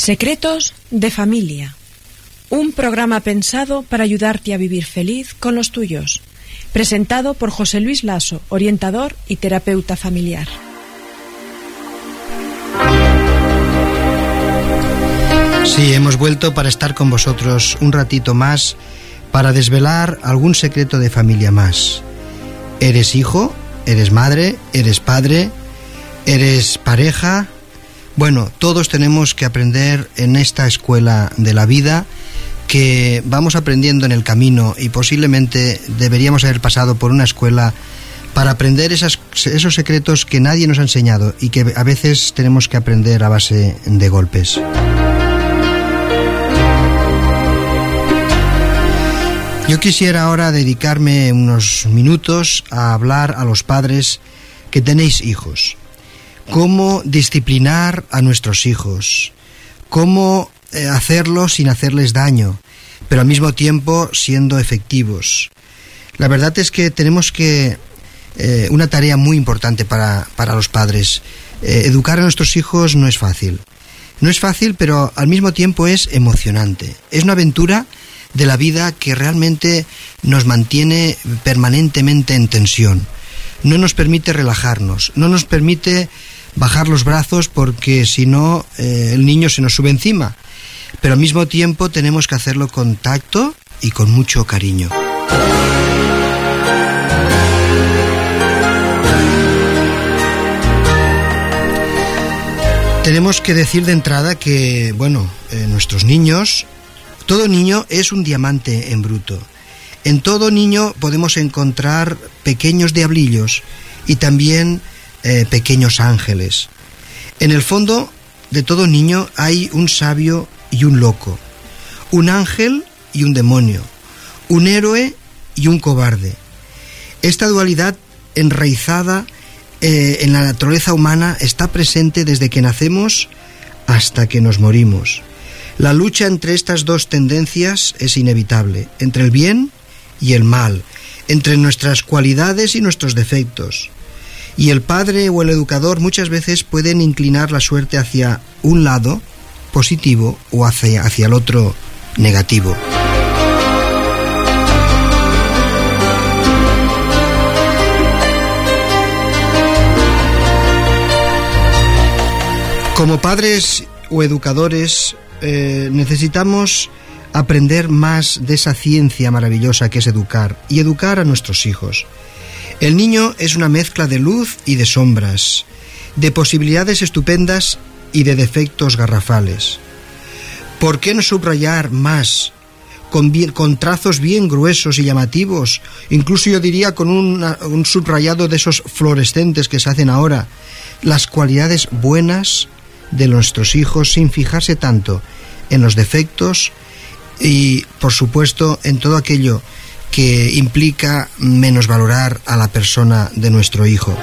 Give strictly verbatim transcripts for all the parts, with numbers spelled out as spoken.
Secretos de familia. Un programa pensado para ayudarte a vivir feliz con los tuyos. Presentado por José Luis Lasso, orientador y terapeuta familiar. Sí, hemos vuelto para estar con vosotros un ratito más, para desvelar algún secreto de familia más. ¿Eres hijo? ¿Eres madre? ¿Eres padre? ¿Eres pareja? Bueno, todos tenemos que aprender en esta escuela de la vida, que vamos aprendiendo en el camino, y posiblemente deberíamos haber pasado por una escuela para aprender esas, esos secretos que nadie nos ha enseñado y que a veces tenemos que aprender a base de golpes. Yo quisiera ahora dedicarme unos minutos a hablar a los padres que tenéis hijos. Cómo disciplinar a nuestros hijos, cómo eh, hacerlo sin hacerles daño, pero al mismo tiempo siendo efectivos. La verdad es que tenemos que, eh, una tarea muy importante para, para los padres. Eh, educar a nuestros hijos no es fácil. No es fácil, pero al mismo tiempo es emocionante. Es una aventura de la vida que realmente nos mantiene permanentemente en tensión. No nos permite relajarnos, no nos permite bajar los brazos, porque si no eh, el niño se nos sube encima. Pero al mismo tiempo tenemos que hacerlo con tacto y con mucho cariño. Tenemos que decir de entrada que, bueno, eh, nuestros niños, todo niño es un diamante en bruto. En todo niño podemos encontrar pequeños diablillos y también eh, pequeños ángeles. En el fondo de todo niño hay un sabio y un loco, un ángel y un demonio, un héroe y un cobarde. Esta dualidad enraizada eh, en la naturaleza humana está presente desde que nacemos hasta que nos morimos. La lucha entre estas dos tendencias es inevitable, entre el bien y el mal, entre nuestras cualidades y nuestros defectos. Y el padre o el educador muchas veces pueden inclinar la suerte hacia un lado positivo o hacia, hacia el otro negativo. Como padres o educadores eh, necesitamos aprender más de esa ciencia maravillosa que es educar, y educar a nuestros hijos. El niño es una mezcla de luz y de sombras, de posibilidades estupendas y de defectos garrafales. ¿Por qué no subrayar más, con, bien, con trazos bien gruesos y llamativos, incluso yo diría con una, un subrayado de esos fluorescentes que se hacen ahora, las cualidades buenas de nuestros hijos, sin fijarse tanto en los defectos y, por supuesto, en todo aquello que implica menosvalorar a la persona de nuestro hijo?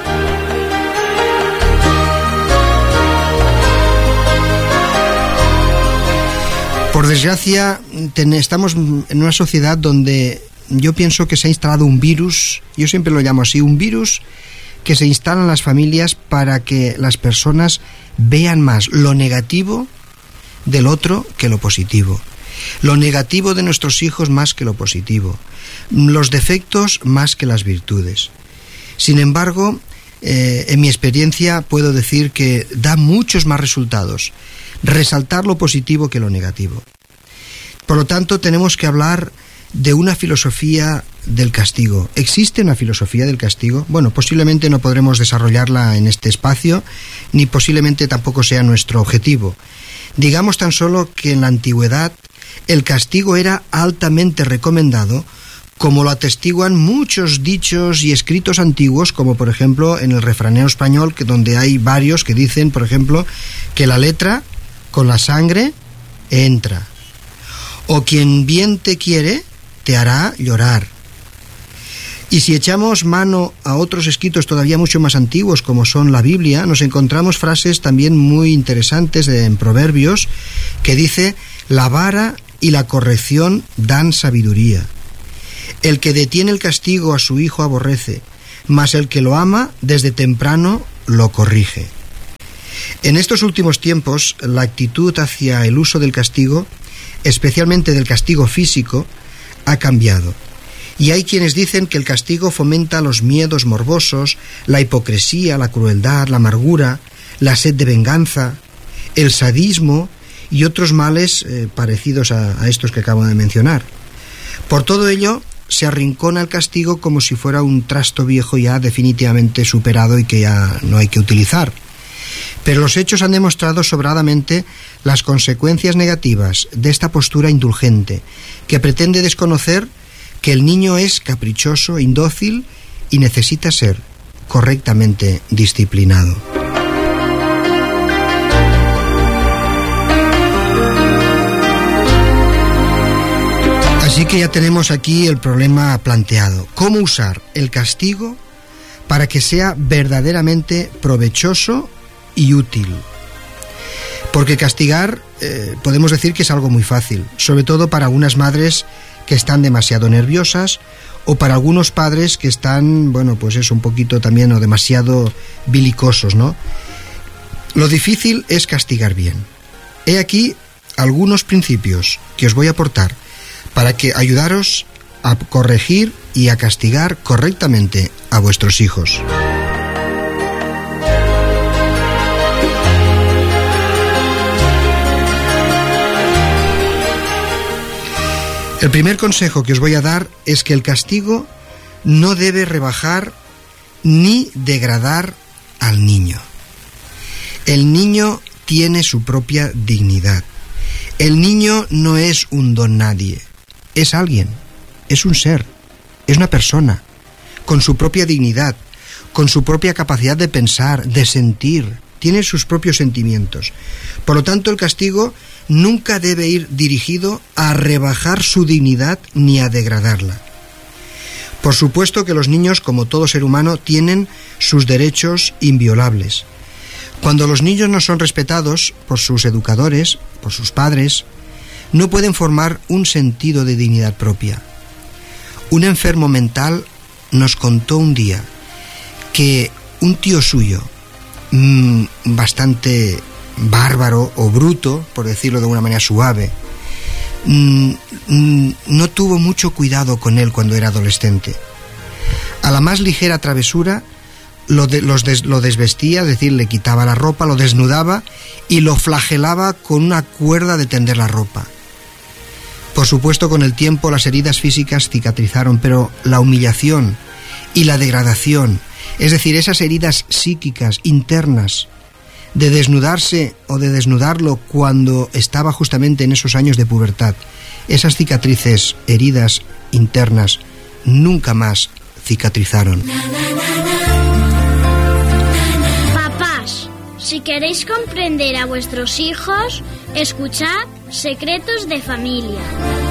Por desgracia, ten, estamos en una sociedad donde yo pienso que se ha instalado un virus, yo siempre lo llamo así, un virus que se instala en las familias para que las personas vean más lo negativo del otro que lo positivo. Lo negativo de nuestros hijos más que lo positivo, los defectos más que las virtudes. Sin embargo, eh, en mi experiencia puedo decir que da muchos más resultados resaltar lo positivo que lo negativo. Por lo tanto, tenemos que hablar de una filosofía del castigo. ¿Existe una filosofía del castigo? Bueno, posiblemente no podremos desarrollarla en este espacio, ni posiblemente tampoco sea nuestro objetivo. Digamos tan solo que en la antigüedad el castigo era altamente recomendado, como lo atestiguan muchos dichos y escritos antiguos, como por ejemplo en el refranero español, que donde hay varios que dicen, por ejemplo, que la letra con la sangre entra, o quien bien te quiere te hará llorar. Y si echamos mano a otros escritos todavía mucho más antiguos, como son la Biblia, nos encontramos frases también muy interesantes en Proverbios, que dice: la vara y la corrección dan sabiduría. El que detiene el castigo a su hijo aborrece, mas el que lo ama desde temprano lo corrige. En estos últimos tiempos, la actitud hacia el uso del castigo, especialmente del castigo físico, ha cambiado. Y hay quienes dicen que el castigo fomenta los miedos morbosos, la hipocresía, la crueldad, la amargura, la sed de venganza, el sadismo y otros males eh, parecidos a, a estos que acabo de mencionar. Por todo ello, se arrincona el castigo como si fuera un trasto viejo ya definitivamente superado y que ya no hay que utilizar. Pero los hechos han demostrado sobradamente las consecuencias negativas de esta postura indulgente, que pretende desconocer que el niño es caprichoso, indócil y necesita ser correctamente disciplinado. Así que ya tenemos aquí el problema planteado. ¿Cómo usar el castigo para que sea verdaderamente provechoso y útil? Porque castigar eh, podemos decir que es algo muy fácil, sobre todo para algunas madres que están demasiado nerviosas o para algunos padres que están, bueno, pues eso, un poquito también o demasiado bilicosos, ¿no? Lo difícil es castigar bien. He aquí algunos principios que os voy a aportar para que ayudaros a corregir y a castigar correctamente a vuestros hijos. El primer consejo que os voy a dar es que el castigo no debe rebajar ni degradar al niño. El niño tiene su propia dignidad. El niño no es un don nadie, es alguien, es un ser, es una persona, con su propia dignidad, con su propia capacidad de pensar, de sentir, tiene sus propios sentimientos. Por lo tanto, el castigo nunca debe ir dirigido a rebajar su dignidad ni a degradarla. Por supuesto que los niños, como todo ser humano, tienen sus derechos inviolables. Cuando los niños no son respetados por sus educadores, por sus padres, no pueden formar un sentido de dignidad propia. Un enfermo mental nos contó un día que un tío suyo, mmm, bastante bárbaro o bruto, por decirlo de una manera suave, mmm, mmm, no tuvo mucho cuidado con él cuando era adolescente. A la más ligera travesura lo, de, los des, lo desvestía, es decir, le quitaba la ropa, lo desnudaba y lo flagelaba con una cuerda de tender la ropa. Por supuesto, con el tiempo las heridas físicas cicatrizaron, pero la humillación y la degradación, es decir, esas heridas psíquicas internas de desnudarse o de desnudarlo cuando estaba justamente en esos años de pubertad, esas cicatrices, heridas internas, nunca más cicatrizaron. Papás, si queréis comprender a vuestros hijos, escuchad Secretos de Familia.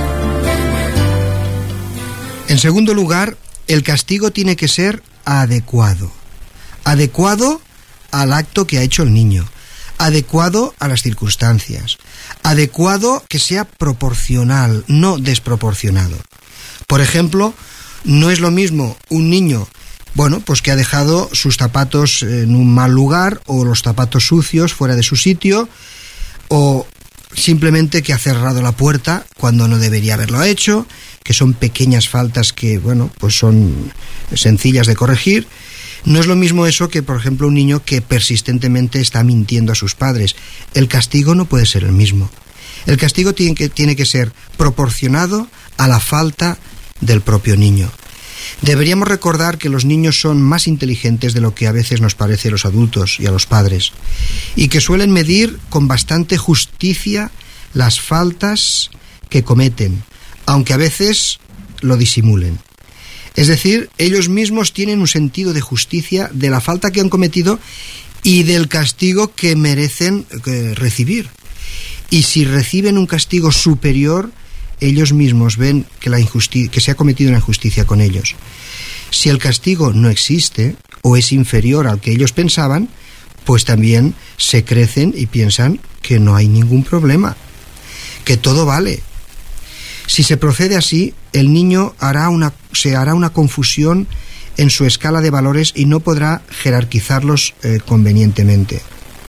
En segundo lugar, el castigo tiene que ser adecuado. Adecuado al acto que ha hecho el niño, adecuado a las circunstancias, adecuado que sea proporcional, no desproporcionado. Por ejemplo, no es lo mismo un niño, bueno, pues que ha dejado sus zapatos en un mal lugar o los zapatos sucios fuera de su sitio, o simplemente que ha cerrado la puerta cuando no debería haberlo hecho, que son pequeñas faltas que, bueno, pues son sencillas de corregir. No es lo mismo eso que, por ejemplo, un niño que persistentemente está mintiendo a sus padres. El castigo no puede ser el mismo. El castigo tiene que, tiene que ser proporcionado a la falta del propio niño. Deberíamos recordar que los niños son más inteligentes de lo que a veces nos parece a los adultos y a los padres, y que suelen medir con bastante justicia las faltas que cometen, aunque a veces lo disimulen. Es decir, ellos mismos tienen un sentido de justicia de la falta que han cometido y del castigo que merecen eh, recibir. Y si reciben un castigo superior, ellos mismos ven que, la injusti- que se ha cometido una injusticia con ellos. Si el castigo no existe o es inferior al que ellos pensaban, pues también se crecen y piensan que no hay ningún problema, que todo vale. Si se procede así, el niño hará una, se hará una confusión en su escala de valores y no podrá jerarquizarlos eh, convenientemente.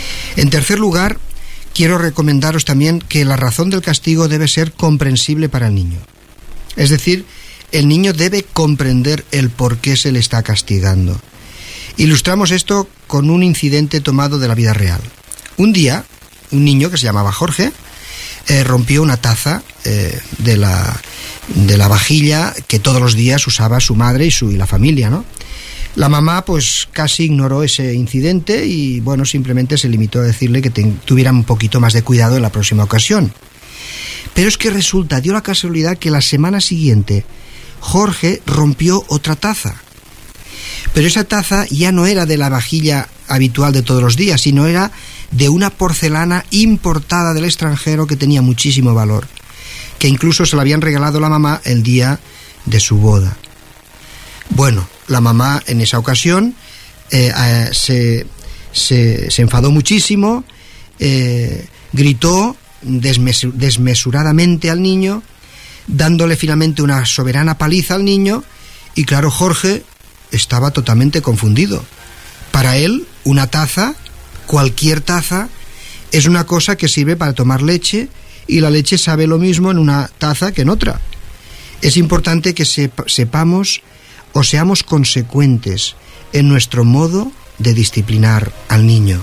En tercer lugar, quiero recomendaros también que la razón del castigo debe ser comprensible para el niño. Es decir, el niño debe comprender el por qué se le está castigando. Ilustramos esto con un incidente tomado de la vida real. Un día, un niño que se llamaba Jorge eh, rompió una taza eh, de, la, de la vajilla que todos los días usaba su madre y, su, y la familia, ¿no? La mamá pues casi ignoró ese incidente y bueno, simplemente se limitó a decirle que te, tuviera un poquito más de cuidado en la próxima ocasión. Pero es que resulta, dio la casualidad que la semana siguiente Jorge rompió otra taza. Pero esa taza ya no era de la vajilla habitual de todos los días, sino era de una porcelana importada del extranjero que tenía muchísimo valor, que incluso se la habían regalado la mamá el día de su boda. Bueno, la mamá en esa ocasión eh, eh, se, se, se enfadó muchísimo, eh, gritó desmesur- desmesuradamente al niño, dándole finalmente una soberana paliza al niño, y claro, Jorge estaba totalmente confundido. Para él, una taza, cualquier taza, es una cosa que sirve para tomar leche, y la leche sabe lo mismo en una taza que en otra. Es importante que sep- sepamos o seamos consecuentes en nuestro modo de disciplinar al niño.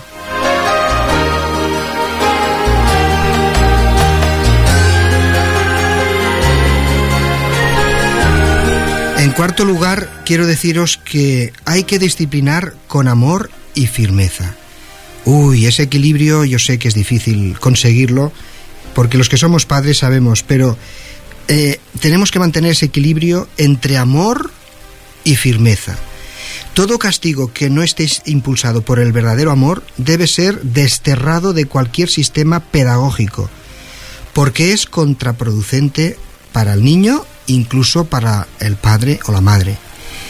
En cuarto lugar, quiero deciros que hay que disciplinar con amor y firmeza. Uy, ese equilibrio yo sé que es difícil conseguirlo, porque los que somos padres sabemos, pero eh, tenemos que mantener ese equilibrio entre amor y firmeza. Todo castigo que no esté impulsado por el verdadero amor debe ser desterrado de cualquier sistema pedagógico, porque es contraproducente para el niño, incluso para el padre o la madre.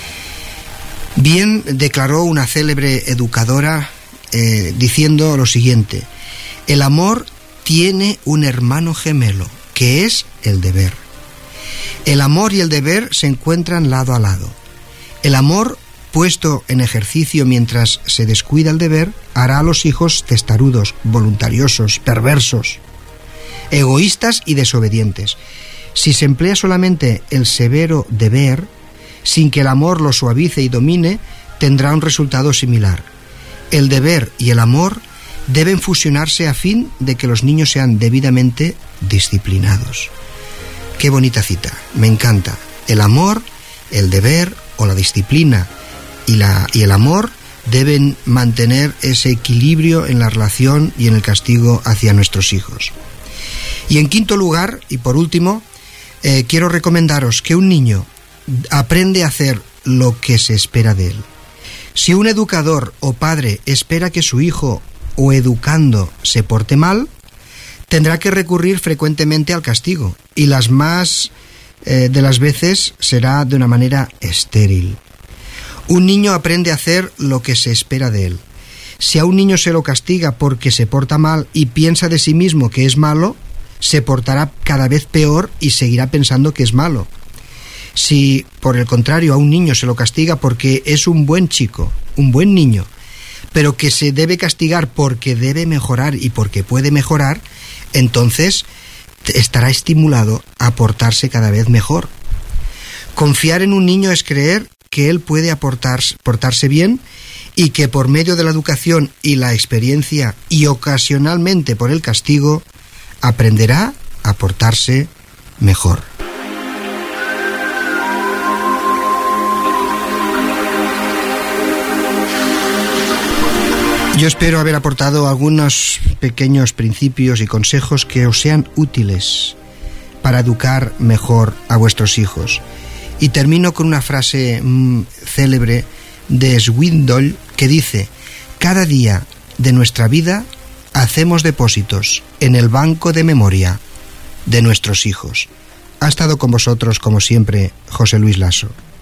Bien declaró una célebre educadora eh, diciendo lo siguiente: el amor tiene un hermano gemelo, que es el deber. El amor y el deber se encuentran lado a lado. El amor, puesto en ejercicio mientras se descuida el deber, hará a los hijos testarudos, voluntariosos, perversos, egoístas y desobedientes. Si se emplea solamente el severo deber, sin que el amor lo suavice y domine, tendrá un resultado similar. El deber y el amor deben fusionarse a fin de que los niños sean debidamente disciplinados. Qué bonita cita, me encanta. El amor, el deber o la disciplina y, la, y el amor deben mantener ese equilibrio en la relación y en el castigo hacia nuestros hijos. Y en quinto lugar, y por último, eh, quiero recomendaros que un niño aprende a hacer lo que se espera de él. Si un educador o padre espera que su hijo o educando se porte mal, tendrá que recurrir frecuentemente al castigo, y las más eh, de las veces será de una manera estéril. Un niño aprende a hacer lo que se espera de él. Si a un niño se lo castiga porque se porta mal y piensa de sí mismo que es malo, se portará cada vez peor y seguirá pensando que es malo. Si, por el contrario, a un niño se lo castiga porque es un buen chico, un buen niño, pero que se debe castigar porque debe mejorar y porque puede mejorar, entonces estará estimulado a portarse cada vez mejor. Confiar en un niño es creer que él puede aportar, portarse bien, y que por medio de la educación y la experiencia y ocasionalmente por el castigo aprenderá a portarse mejor. Yo espero haber aportado algunos pequeños principios y consejos que os sean útiles para educar mejor a vuestros hijos. Y termino con una frase mmm, célebre de Swindoll que dice: cada día de nuestra vida hacemos depósitos en el banco de memoria de nuestros hijos. Ha estado con vosotros, como siempre, José Luis Lasso.